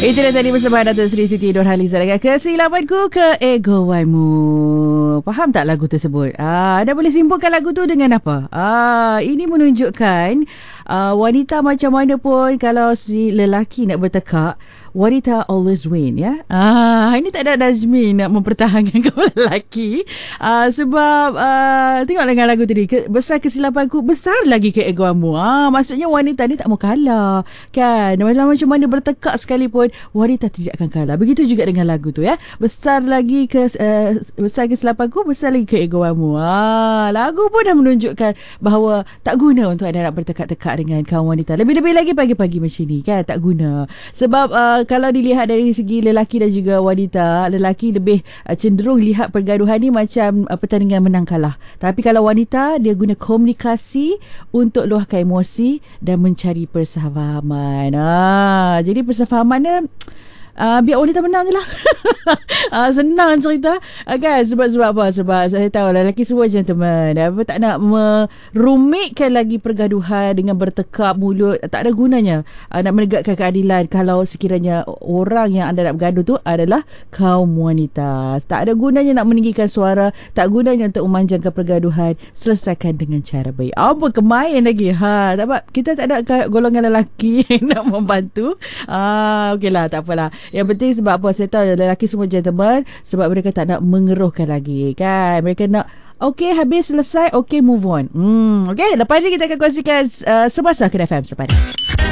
Itulah tadi bersama Datuk Seri Siti Nurhaliza dengan Kesilapanku Keegoanmu. Faham tak lagu tersebut? Anda boleh simpulkan lagu tu dengan apa? Ini menunjukkan wanita macam mana pun kalau si lelaki nak bertekak, wanita always win, ya. Ini tak ada Najmi nak mempertahankan kaum lelaki. Sebab tengok dengan lagu tadi, besar kesilapanku, besar lagi keegoanmu. Maksudnya wanita ni tak mau kalah, kan? Macam mana bertekak sekalipun, wanita tidak akan kalah. Begitu juga dengan lagu tu, ya. Besar kesilapanku, besar lagi keegoanmu. Lagu pun dah menunjukkan bahawa tak guna untuk anda nak bertekak-tekak dengan kaum wanita. Lebih-lebih lagi pagi-pagi macam ni, kan? Tak guna. Sebab kalau dilihat dari segi lelaki dan juga wanita, lelaki lebih cenderung lihat pergaduhan ni macam pertandingan menang kalah. Tapi kalau wanita, dia guna komunikasi untuk luahkan emosi dan mencari persefahaman. Jadi persefahamannya biar wanita menang je lah. Senang cerita, kan? Sebab apa? Sebab saya tahu lelaki semua gentleman, tak nak merumitkan lagi pergaduhan dengan bertekak mulut. Tak ada gunanya nak menegakkan keadilan kalau sekiranya orang yang anda nak bergaduh tu adalah kaum wanita. Tak ada gunanya nak meninggikan suara, tak gunanya untuk memanjangkan pergaduhan. Selesaikan dengan cara baik. Apa kemain lagi? Sebab kita tak ada golongan lelaki yang nak membantu. Okeylah, tak apalah. Yang penting sebab apa, saya tahu lelaki semua gentleman, sebab mereka tak nak mengeruhkan lagi, kan? Mereka nak habis, selesai, move on. Lepas ni kita akan kongsikan Semasa Kena FM selepas ni.